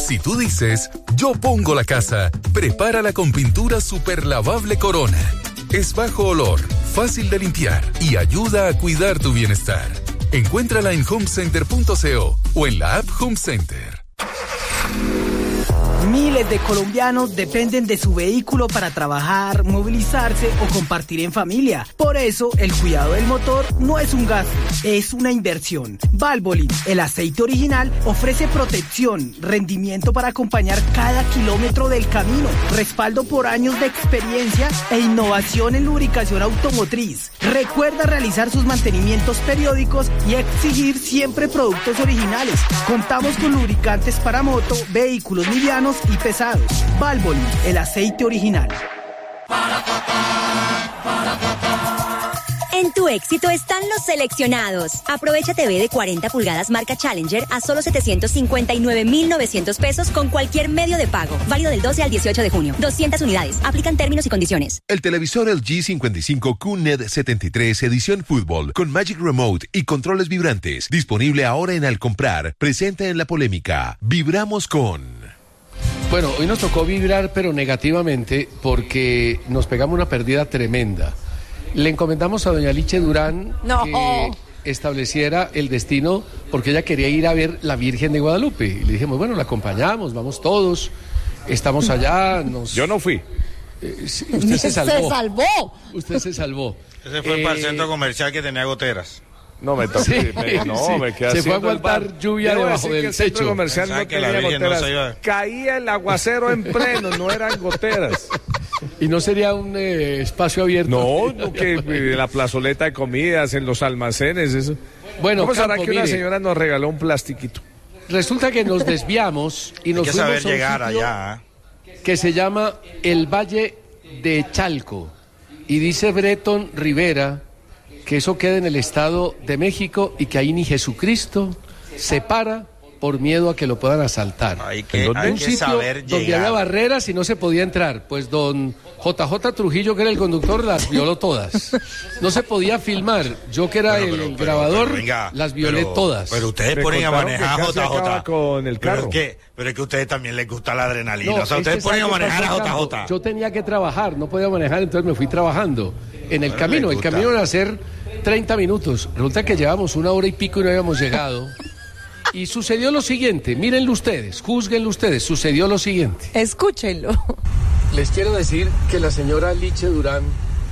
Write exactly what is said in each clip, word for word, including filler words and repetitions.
Si tú dices, yo pongo la casa, prepárala con pintura super lavable Corona. Es bajo olor, fácil de limpiar y ayuda a cuidar tu bienestar. Encuéntrala en homecenter punto co o en la app Home Center. Miles de colombianos dependen de su vehículo para trabajar, movilizarse o compartir en familia. Por eso, el cuidado del motor no es un gasto, es una inversión. Valvoline, el aceite original, ofrece protección, rendimiento para acompañar cada kilómetro del camino, respaldo por años de experiencia e innovación en lubricación automotriz. Recuerda realizar sus mantenimientos periódicos y exigir siempre productos originales. Contamos con lubricantes para moto, vehículos livianos y pesados. Valvoline, el aceite original. En tu éxito están los seleccionados. Aprovecha T V de cuarenta pulgadas marca Challenger a solo setecientos cincuenta y nueve mil novecientos pesos con cualquier medio de pago. Válido del doce al dieciocho de junio. doscientas unidades. Aplican términos y condiciones. El televisor L G cincuenta y cinco Q N E D setenta y tres edición fútbol con Magic Remote y controles vibrantes. Disponible ahora en Al Comprar. Presenta en la polémica. Vibramos con... Bueno, hoy nos tocó vibrar, pero negativamente, porque nos pegamos una pérdida tremenda. Le encomendamos a doña Liche Durán no. que estableciera el destino, porque ella quería ir a ver la Virgen de Guadalupe. Y le dijimos, bueno, la acompañamos, vamos todos, estamos allá. Nos... Yo no fui. Eh, sí, usted se salvó. Se salvó. Usted se salvó. Ese fue eh... para el centro comercial que tenía goteras. No, me tocó. Sí, me, no, sí. me quedé Se fue a aguantar lluvia debajo del el techo. Comercial no que la tenía goteras. No se iba... Caía el aguacero en pleno, no eran goteras. ¿Y no sería un eh, espacio abierto? No, no que en la plazoleta de comidas, en los almacenes, eso. Bueno, ¿cómo será Campo, que una mire, señora nos regaló un plastiquito? Resulta que nos desviamos y nos Hay que fuimos saber a un llegar sitio allá, ¿eh? que se llama el Valle de Chalco. Y dice Breton Rivera que eso queda en el Estado de México y que ahí ni Jesucristo se para por miedo a que lo puedan asaltar. Hay que, un hay que sitio saber donde llegar. había barreras y no se podía entrar. Pues don J J Trujillo, que era el conductor, las violó todas. No se podía filmar. Yo, que era Bueno, el pero, pero, grabador, pero, venga, las violé pero, todas. Pero ustedes Me ponen a contaron manejar que a casi J J. acaba con el carro. Pero es que, pero es que a ustedes también les gusta la adrenalina. No, o sea, es ustedes que ponen a ¿sabe qué manejar a pasó, J Campo? J. Yo tenía que trabajar, no podía manejar, entonces me fui trabajando en el Bueno, camino. le El gusta. camino era hacer treinta minutos. Resulta que llevamos una hora y pico y no habíamos llegado. Y sucedió lo siguiente, mírenlo ustedes, júzguenlo ustedes, sucedió lo siguiente. Escúchenlo. Les quiero decir que la señora Liche Durán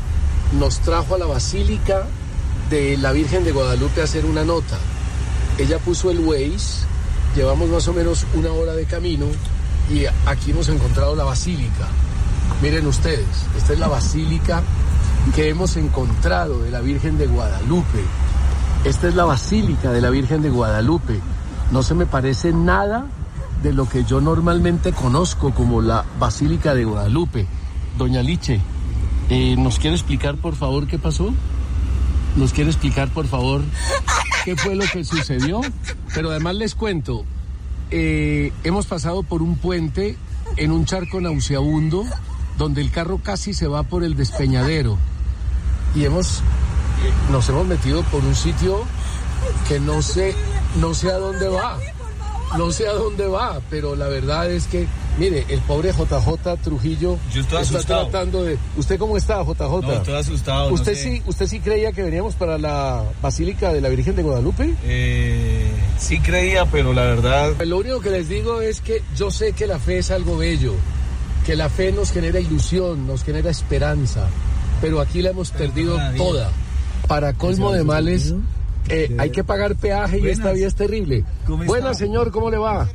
nos trajo a la Basílica de la Virgen de Guadalupe a hacer una nota. Ella puso el Waze, llevamos más o menos una hora de camino y aquí hemos encontrado la Basílica. Miren ustedes, esta es la Basílica que hemos encontrado de la Virgen de Guadalupe. Esta es la Basílica de la Virgen de Guadalupe. No se me parece nada de lo que yo normalmente conozco como la Basílica de Guadalupe. Doña Liche, eh, ¿nos quiere explicar por favor qué pasó? ¿Nos quiere explicar por favor qué fue lo que sucedió? Pero además les cuento, eh, hemos pasado por un puente en un charco nauseabundo donde el carro casi se va por el despeñadero y hemos, nos hemos metido por un sitio que no sé, no sé a dónde va. No sé a dónde va, pero la verdad es que, mire, el pobre J J Trujillo está asustado. Tratando de... ¿Usted cómo está, J J? No, estoy asustado. ¿Usted, no sé. sí, ¿Usted sí creía que veníamos para la Basílica de la Virgen de Guadalupe? Eh, sí creía, pero la verdad... Lo único que les digo es que yo sé que la fe es algo bello, que la fe nos genera ilusión, nos genera esperanza, pero aquí la hemos perdido toda. Para colmo de males... Eh, hay que pagar peaje y Buenas. Esta vía es terrible. Buenas, señor, ¿cómo le va?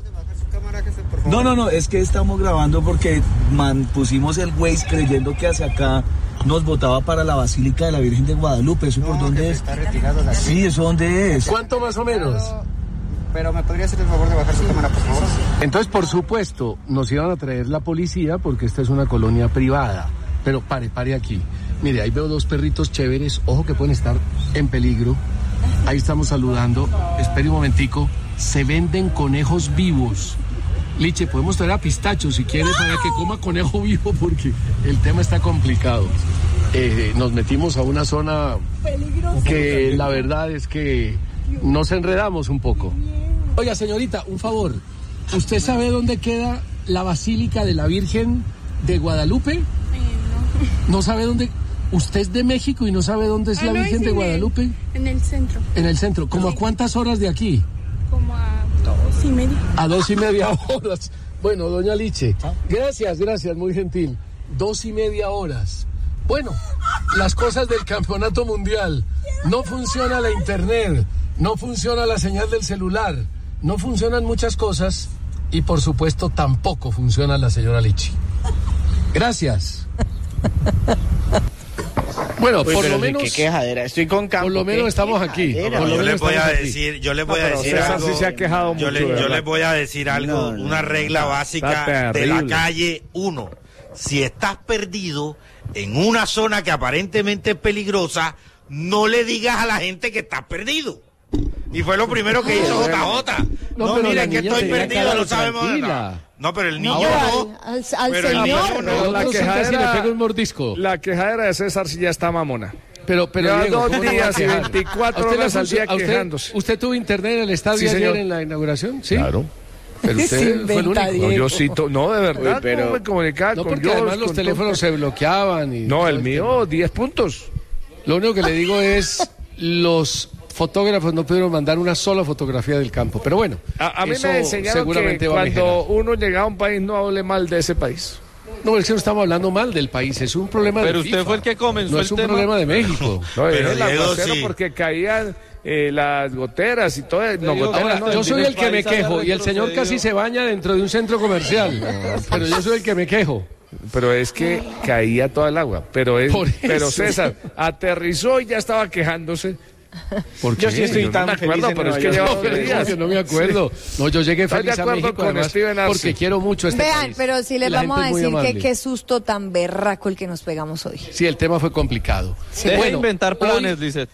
No, no, no, es que estamos grabando porque man, pusimos el Waze creyendo que hacia acá nos botaba para la Basílica de la Virgen de Guadalupe. ¿Eso no, por dónde es? Está retirado de aquí. Sí, ¿eso dónde es? ¿Cuánto más o menos? Pero, pero me podría hacer el favor de bajar su cámara, por favor. Entonces, por supuesto, nos iban a traer la policía porque esta es una colonia privada. Pero pare, pare aquí. Mire, ahí veo dos perritos chéveres, ojo que pueden estar en peligro. Ahí estamos saludando. Espere un momentico. Se venden conejos vivos. Liche, podemos traer a Pistacho si quiere para que coma conejo vivo porque el tema está complicado. Eh, nos metimos a una zona que la verdad es que nos enredamos un poco. Oiga, señorita, un favor. ¿usted sabe dónde queda la Basílica de la Virgen de Guadalupe? Eh, no. ¿No sabe dónde? ¿Usted es de México y no sabe dónde es ah, la no, Virgen es de en Guadalupe? El, en el centro. En el centro. ¿Cómo sí. a cuántas horas de aquí? Como a dos y media. A dos y media horas. Bueno, doña Liche, gracias, gracias, muy gentil. Dos y media horas. Bueno, las cosas del campeonato mundial. No funciona la internet, no funciona la señal del celular, no funcionan muchas cosas y por supuesto tampoco funciona la señora Liche. Gracias. Bueno, Uy, por lo menos qué quejadera. Estoy con Campo. Por lo menos estamos aquí. Por lo yo menos les voy a aquí. decir, yo les voy no, a decir César algo. Sí se ha quejado mucho, yo, le, yo les voy a decir algo, no, no, una regla no, básica de la calle uno. Si estás perdido en una zona que aparentemente es peligrosa, no le digas a la gente que estás perdido. Y fue lo primero que hizo J J. No, No, pero miren la que niña estoy tenía perdido, cara no de sabemos de tranquila. nada. No, pero el niño No, no. al, al Pero el señor. niño no. Pero la la quejadera- casi le pega un mordisco. La quejadera de César sí ya está mamona. Pero, pero Ya Diego, dos ¿cómo no va a días y quejar? veinticuatro ¿A usted le horas al func- día a usted- quejándose. ¿Usted tuvo internet en el estadio Sí, ayer señor. en la inauguración? Sí. Claro. Pero usted Se fue el inventa, único. Diego. No, yo sí, to- no, de verdad, Uy, pero- no me comunicaba No, con porque Dios, además los con teléfonos todo. se bloqueaban. Y No, todo el tema. mío, diez puntos. Lo único que le digo es, los fotógrafos no pudieron mandar una sola fotografía del campo. Pero bueno, A, a mí eso me enseñaron seguramente que va a cuando mejorar. uno llega a un país no hable mal de ese país. No, es que no estamos hablando mal del país, es un problema de Pero usted FIFA. fue el que comenzó No el es un tema. problema de México. No, Pero el Diego, aguacero sí. porque caían eh, las goteras y todo. No, Diego, goteras, Ahora, no, yo el- soy el que me país haya quejo y el señor retrocedido. casi se baña dentro de un centro comercial. Pero yo soy el que me quejo. Pero es que caía toda el agua. Pero, es, Por eso. pero César aterrizó y ya estaba quejándose. ¿Por Yo qué? sí estoy Yo no tan me feliz acuerdo, en pero es Nueva que York. lleva No, dos pero días. yo no me acuerdo. No, yo llegué ¿Estás de feliz a acuerdo México con además, Steven Arce? porque quiero mucho este Vean, país. pero sí les La vamos a gente es muy decir que amable. qué susto tan berraco el que nos pegamos hoy. Sí, el tema fue complicado. Deje de Bueno, inventar planes, hoy, dice.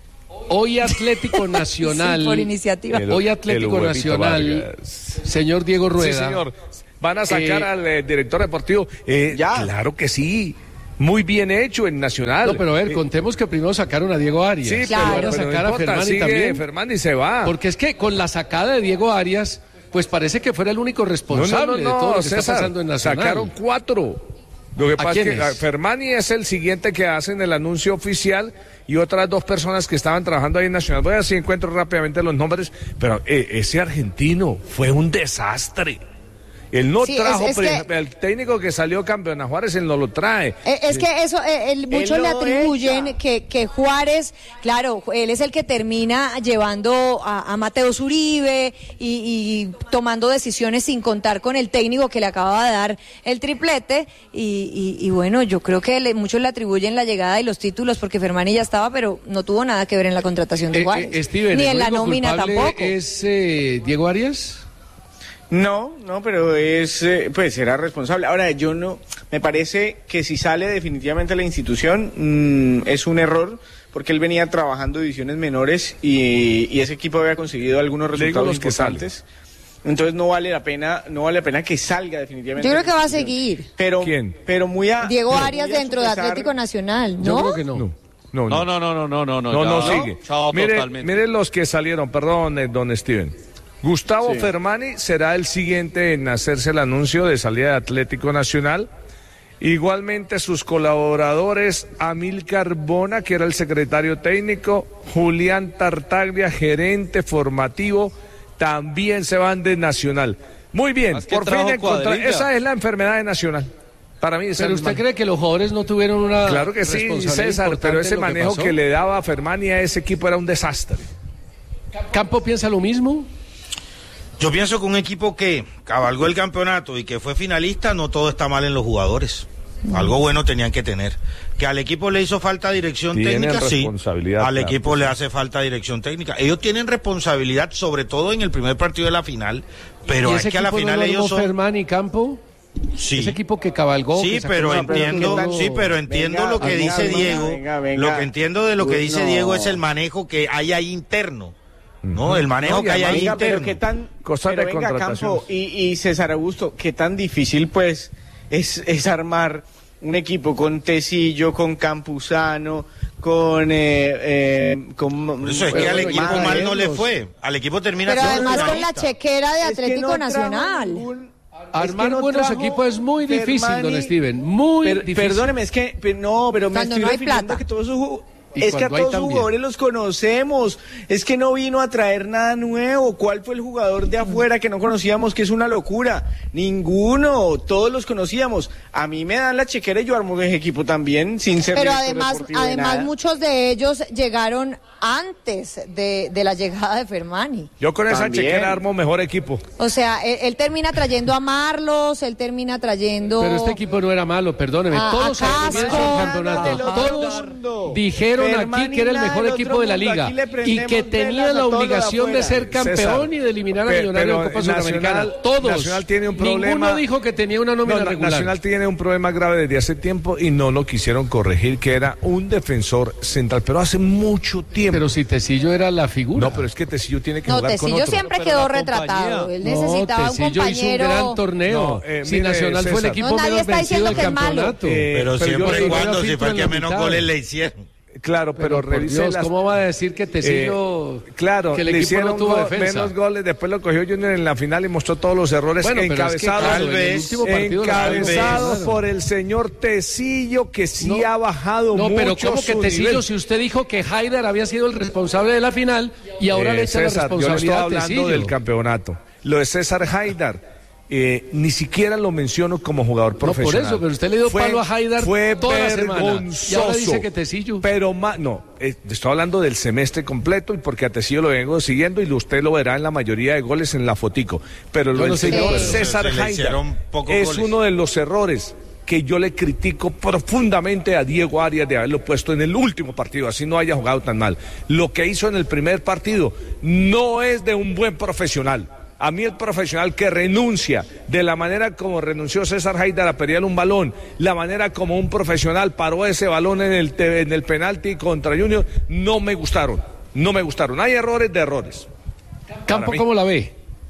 hoy Atlético Nacional. Sí, por iniciativa. El- Hoy el Atlético huevito Nacional, Vargas. señor Diego Sí, Rueda. señor. Van a sacar Eh, al eh, director deportivo. Eh, ya. Claro que sí. Muy bien hecho en Nacional. No, pero a ver, Eh, contemos que primero sacaron a Diego Arias. Sí, Claro. pero, van a pero no sacar a importa, Fermani sigue también. Fermani se va. Porque es que con la sacada de Diego Arias, pues parece que fuera el único no, responsable no, no, de todo lo que César, está pasando en Nacional. sacaron cuatro. Lo que ¿A pasa es que quiénes? ah, Fermani es el siguiente que hacen el anuncio oficial y otras dos personas que estaban trabajando ahí en Nacional. Voy a ver si encuentro rápidamente los nombres, pero eh, ese argentino fue un desastre. Él no Sí, trajo, es- es pre- que- el técnico que salió campeón a Juárez, él no lo trae. Eh, Es que eso, eh, el- muchos Él le lo atribuyen echa. que, que Juárez, claro, él es el que termina llevando a, a Mateo Zuribe y, y tomando decisiones sin contar con el técnico que le acaba de dar el triplete. Y, y- y bueno, yo creo que le- muchos le atribuyen la llegada y los títulos porque Fermani ya estaba, pero no tuvo nada que ver en la contratación de Eh, Juárez. eh, Steven, Ni ¿el en la único nómina culpable tampoco. ¿Es eh, Diego Arias? No, no, pero es, eh, pues era responsable. Ahora, yo no, me parece que si sale definitivamente la institución, mm, es un error, porque él venía trabajando divisiones menores y, y ese equipo había conseguido algunos Le digo resultados los que importantes. Entonces no vale la pena, no vale la pena que salga definitivamente. Yo creo de que la va a institución. seguir. Pero, ¿Quién? pero muy a Diego pero Arias muy a dentro su de pesar. Atlético Nacional, Yo ¿no? creo que no. No, no, No, no. no, no, no, no, no. No, ya. no sigue. Chao, Mire, totalmente. mire los que salieron, perdón, eh, don Steven. Gustavo Sí. Fermani será el siguiente en hacerse el anuncio de salida de Atlético Nacional. Igualmente sus colaboradores, Amílcar Bona, que era el secretario técnico, Julián Tartaglia, gerente formativo, también se van de Nacional. Muy bien, Más que por fin trajo encontrar. cuadrilla. Esa es la enfermedad de Nacional. Para mí esa ¿Pero es usted la- cree que los jugadores no tuvieron una Claro que sí, responsabilidad César, importante pero en ese lo manejo pasó? que le daba a Fermani a ese equipo era un desastre. ¿Campo piensa lo mismo? Yo pienso que un equipo que cabalgó el campeonato y que fue finalista, no todo está mal en los jugadores. Algo bueno tenían que tener. Que al equipo le hizo falta dirección Tienen técnica, sí. responsabilidad, Al claro equipo que le sí. hace falta dirección técnica. Ellos tienen responsabilidad, sobre todo en el primer partido de la final, pero ¿Y es ese que a la equipo final no lo armó ellos son... Fermán y Campo? Sí. Ese equipo que cabalgó. Sí, que sacó pero una- entiendo, pero- sí, pero entiendo Venga, lo que venga, dice venga, Diego. venga, venga. Lo que entiendo de lo que Uy, dice no. Diego es el manejo que hay ahí interno. ¿No? El manejo No, y que hay ahí además, venga, pero interno. qué tan, Cosas pero de venga, contrataciones. Campo y, y César Augusto, qué tan difícil pues es, es armar un equipo con Tecillo, con Campuzano, con... Eh, eh, con Por eso es que al equipo mal no le fue. Al equipo termina Pero siendo además con la finalista. chequera de Es que Atlético no Nacional. ningún- Armar es que no buenos trajo equipos es muy difícil, Fermani. don Steven, muy Per- difícil. Perdóneme, es que pe- no, pero me Cuando estoy no hay refiriendo plata. a que todos sus ju- Y es que a cuando hay todos los también. jugadores los conocemos. Es que no vino a traer nada nuevo. ¿Cuál fue el jugador de afuera que no conocíamos, que es una locura? Ninguno. Todos los conocíamos. A mí me dan la chequera y yo armo el equipo también, sin ser Pero director además, deportivo de además nada. muchos de ellos llegaron antes de, de la llegada de Fermani. Yo con esa También. chequera armo mejor equipo. O sea, él, él termina trayendo a Marlos, él termina trayendo... Pero este equipo no era malo, perdóneme. A- Todos a al comienzo del Casco. campeonato, Del otro todos mundo. dijeron aquí Fermani que era el nada mejor del equipo otro de la mundo. liga Aquí le y prendemos que velas tenía a la todo lo de obligación de afuera. ser campeón César, y de eliminar a pe- Millonarios en pero Copa Sudamericana. Nacional- Todos. Nacional tiene un problema. Ninguno dijo que tenía una nómina No, Na- regular. Nacional tiene un problema grave desde hace tiempo y no lo quisieron corregir, que era un defensor central, pero hace mucho tiempo. Pero si Tecillo era la figura. No, pero es que Tecillo tiene que No, jugar con Tecillo otro. siempre Pero quedó la retratado. Él No, necesitaba un Tecillo hizo un compañero... gran torneo. No, eh, si mire, Nacional fue el César. equipo No, nadie menos está vencido diciendo del que es malo. campeonato. Eh, Pero, pero yo siempre y soy cuando una si fue el filtro que en la menos mitad. goles le hicieron. Claro, pero Por revise Dios, las... ¿cómo va a decir que Tecillo... Eh, claro, que el le equipo hicieron no tuvo go- defensa? menos goles, después lo cogió Junior en la final y mostró todos los errores Bueno, pero es que, encabezados, claro, en el último partido lo encabezado ganó. por el señor Tecillo, que sí No, ha bajado No, mucho pero ¿cómo que su Tecillo? nivel. Si usted dijo que Haider había sido el responsable de la final y ahora Eh, le echa la César, yo le estoy responsabilidad a hablando Tecillo. del campeonato. Lo de César Haidar, eh, ni siquiera lo menciono como jugador No, profesional. por eso, pero usted le dio Fue- palo a Haidar fue toda la semana. vergonzoso. Y ahora dice que Tecillo. Pero ma- no, eh, estoy hablando del semestre completo y porque a Tecillo lo vengo siguiendo y usted lo verá en la mayoría de goles en la fotico. Pero lo Bueno, del sí, señor pero César se le Haidar hicieron pocos es goles. uno de los errores que yo le critico profundamente a Diego Arias de haberlo puesto en el último partido, así no haya jugado tan mal. Lo que hizo en el primer partido no es de un buen profesional. A mí el profesional que renuncia de la manera como renunció César Haidar a pelear un balón, la manera como un profesional paró ese balón en el, te- en el penalti contra Junior, no me gustaron, no me gustaron. Hay errores de errores. Campo, mí. ¿cómo la ve?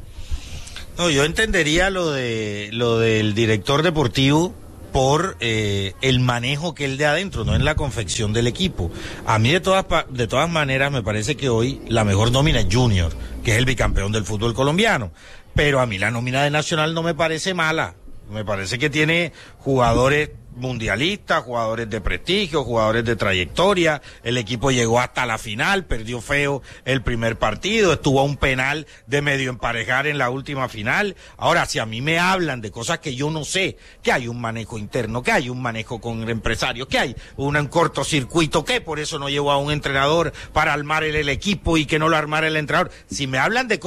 No, yo entendería lo de lo del director deportivo por eh, el manejo que él de adentro, no en la confección del equipo. A mí de todas pa- de todas maneras me parece que hoy la mejor nómina es Junior, que es el bicampeón del fútbol colombiano. Pero a mí la nómina de Nacional no me parece mala. Me parece que tiene jugadores mundialistas, jugadores de prestigio, jugadores de trayectoria. El equipo llegó hasta la final, perdió feo el primer partido, estuvo a un penal de medio emparejar en la última final. Ahora, si a mí me hablan de cosas que yo no sé, que hay un manejo interno, que hay un manejo con empresarios, que hay un, un cortocircuito, que por eso no llevo a un entrenador para armar el, el equipo y que no lo armara el entrenador. Si me hablan de cosas